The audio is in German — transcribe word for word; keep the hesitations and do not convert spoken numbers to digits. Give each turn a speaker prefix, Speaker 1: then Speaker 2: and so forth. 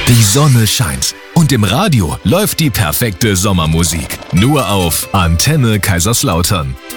Speaker 1: Die Sonne scheint und im Radio läuft die perfekte Sommermusik. Nur auf Antenne Kaiserslautern.